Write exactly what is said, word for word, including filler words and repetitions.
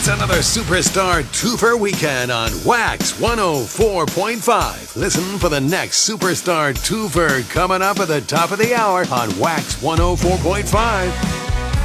It's another Superstar Twofer weekend on Wax one oh four point five. Listen for the next Superstar Twofer coming up at the top of the hour on Wax one oh four point five.